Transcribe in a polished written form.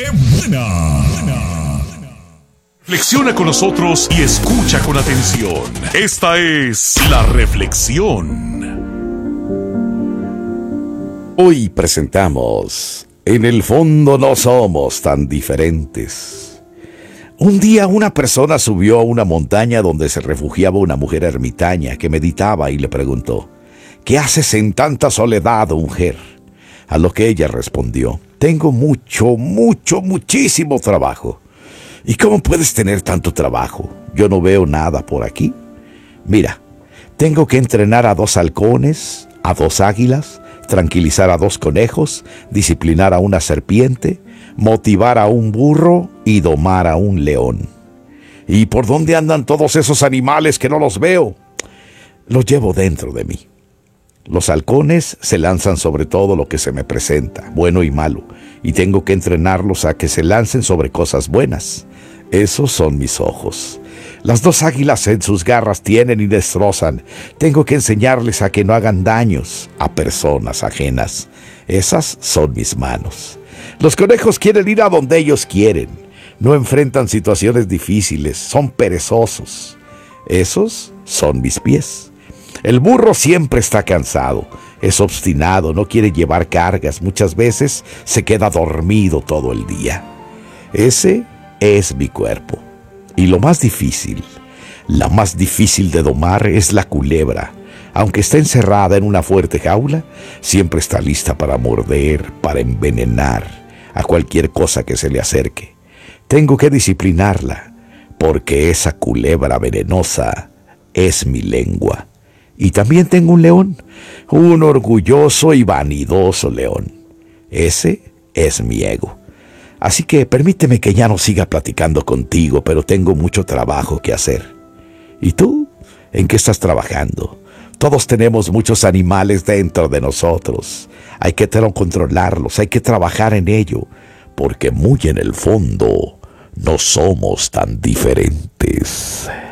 ¡Qué buena! Flexiona con nosotros y escucha con atención. Esta es la reflexión. Hoy presentamos En el fondo no somos tan diferentes. Un día una persona subió a una montaña donde se refugiaba una mujer ermitaña que meditaba y le preguntó: ¿qué haces en tanta soledad, mujer? A lo que ella respondió: tengo muchísimo trabajo. ¿Y cómo puedes tener tanto trabajo? Yo no veo nada por aquí. Mira, tengo que entrenar a 2 halcones, a 2 águilas, tranquilizar a 2 conejos, disciplinar a una serpiente, motivar a un burro y domar a un león. ¿Y por dónde andan todos esos animales que no los veo? Los llevo dentro de mí. Los halcones se lanzan sobre todo lo que se me presenta, bueno y malo, y tengo que entrenarlos a que se lancen sobre cosas buenas. Esos son mis ojos. Las 2 águilas en sus garras tienen y destrozan. Tengo que enseñarles a que no hagan daños a personas ajenas. Esas son mis manos. Los conejos quieren ir a donde ellos quieren. No enfrentan situaciones difíciles, son perezosos. Esos son mis pies. El burro siempre está cansado, es obstinado, no quiere llevar cargas, muchas veces se queda dormido todo el día. Ese es mi cuerpo. Y lo más difícil, la más difícil de domar es la culebra. Aunque esté encerrada en una fuerte jaula, siempre está lista para morder, para envenenar a cualquier cosa que se le acerque. Tengo que disciplinarla, porque esa culebra venenosa es mi lengua. Y también tengo un león, un orgulloso y vanidoso león. Ese es mi ego. Así que permíteme que ya no siga platicando contigo, pero tengo mucho trabajo que hacer. ¿Y tú? ¿En qué estás trabajando? Todos tenemos muchos animales dentro de nosotros. Hay que controlarlos, hay que trabajar en ello, porque muy en el fondo no somos tan diferentes.